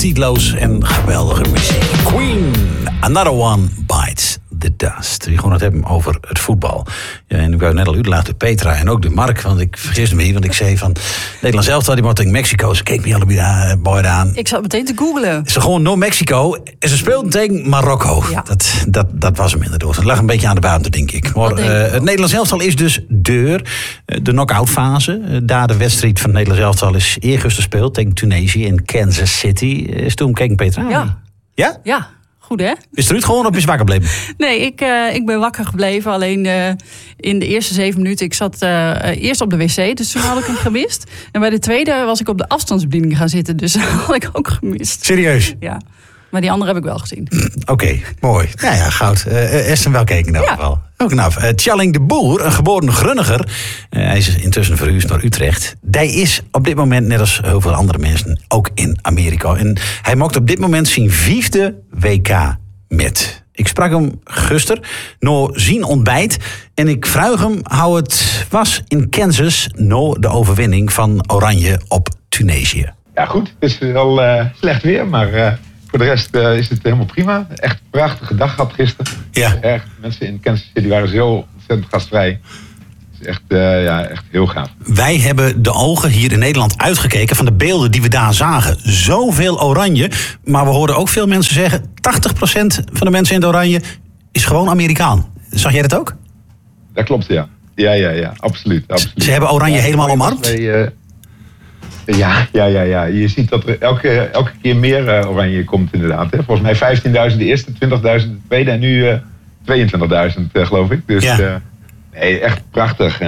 titeloos en geweldige muziek. Queen, Another One Bites the Dust. We gaan het hebben over het voetbal. Ja, en ik wou net al uitlaten Petra en ook de Mark, want ik vergis me hier, want ik zei van Nederland zelf die moet tegen Mexico. Ze keek me allebei aan. Ik zat meteen te googlen. Ze gewoon no Mexico en ze speelden tegen Marokko. Ja. Dat was hem inderdaad. Het lag een beetje aan de buiten, denk ik. Maar het Nederlands elftal is dus de knock-out fase. Daar de wedstrijd van het Nederlands elftal is eergisteren gespeeld tegen Tunesië in Kansas City. Is toen keken Petra? Ja. Ja? Ja. Goed, hè? Is eruit gewoon of is wakker gebleven? Nee, ik ben wakker gebleven. Alleen in de eerste 7 minuten. Ik zat eerst op de wc, dus toen had ik hem gemist. En bij de tweede was ik op de afstandsbediening gaan zitten. Dus dat had ik ook gemist. Serieus? Ja. Maar die andere heb ik wel gezien. Oké, mooi. Nou ja, goud. Esther wel keken in elk geval. Ook knap. Tjalling de Boer, een geboren Grunniger. Hij is intussen verhuisd naar Utrecht. Hij is op dit moment, net als heel veel andere mensen, ook in Amerika. En hij maakt op dit moment zijn 5e WK met. Ik sprak hem gisteren, na zijn ontbijt. En ik vroeg hem hoe het was in Kansas, na de overwinning van Oranje op Tunesië. Ja goed, het is wel slecht weer, maar voor de rest is het helemaal prima. Echt een prachtige dag gehad gisteren. Ja. Echt, mensen in Kansas City waren zo ontzettend gastvrij. Het is echt heel gaaf. Wij hebben de ogen hier in Nederland uitgekeken van de beelden die we daar zagen. Zoveel oranje, maar we hoorden ook veel mensen zeggen 80% van de mensen in het oranje is gewoon Amerikaan. Zag jij dat ook? Dat klopt, ja. Ja, absoluut. Ze hebben oranje helemaal omarmd? Ja. Je ziet dat er elke keer meer oranje komt inderdaad. Hè. Volgens mij 15.000 de eerste, 20.000 de tweede en nu 22.000 geloof ik. Dus nee, echt prachtig.